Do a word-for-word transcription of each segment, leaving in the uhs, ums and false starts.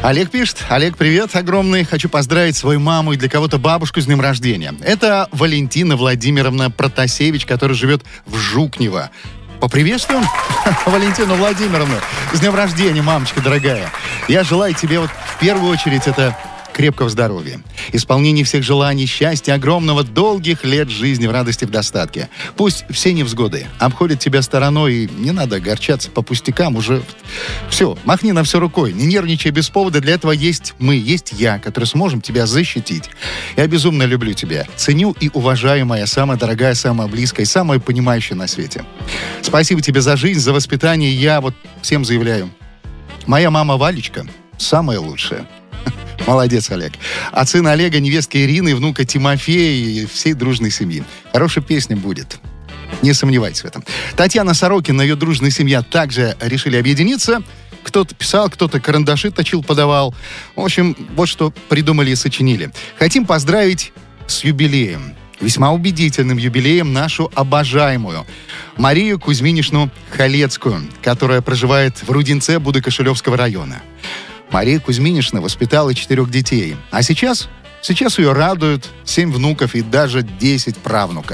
Олег пишет. Олег, привет огромный. Хочу поздравить свою маму и для кого-то бабушку с днем рождения. Это Валентина Владимировна Протасевич, которая живет в Жукнево. Поприветствуем Валентину Владимировну. С днем рождения, мамочка дорогая. Я желаю тебе вот в первую очередь это крепкого здоровья, исполнения всех желаний, счастья, огромного, долгих лет жизни в радости, в достатке. Пусть все невзгоды обходят тебя стороной, и не надо огорчаться по пустякам, уже все, махни на все рукой, не нервничай без повода, для этого есть мы, есть я, которые сможем тебя защитить. Я безумно люблю тебя, ценю и уважаю, моя самая дорогая, самая близкая, самая понимающая на свете. Спасибо тебе за жизнь, за воспитание, я вот всем заявляю, моя мама Валечка самая лучшая. Молодец, Олег. От сына Олега, невестки Ирины, внука Тимофея и всей дружной семьи. Хорошая песня будет. Не сомневайтесь в этом. Татьяна Сорокина и ее дружная семья также решили объединиться. Кто-то писал, кто-то карандаши точил, подавал. В общем, вот что придумали и сочинили. Хотим поздравить с юбилеем. Весьма убедительным юбилеем нашу обожаемую Марию Кузьминишну Халецкую, которая проживает в Рудинце Будо-Кошелевского района. Мария Кузьминишна воспитала четырех детей. А сейчас, сейчас ее радуют семь внуков и даже десять правнуков.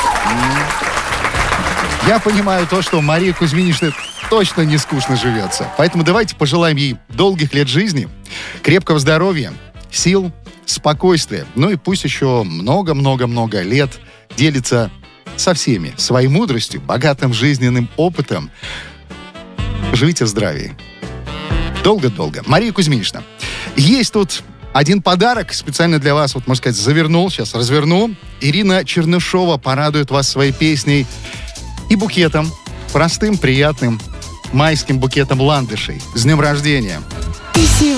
Я понимаю то, что Мария Кузьминишна точно не скучно живется. Поэтому давайте пожелаем ей долгих лет жизни, крепкого здоровья, сил, спокойствия. Ну и пусть еще много-много-много лет делится со всеми своей мудростью, богатым жизненным опытом. Живите в здравии. Долго-долго. Мария Кузьминишна. Есть тут один подарок специально для вас. Вот, можно сказать, завернул. Сейчас разверну. Ирина Чернышова порадует вас своей песней и букетом. Простым, приятным майским букетом ландышей. С днем рождения!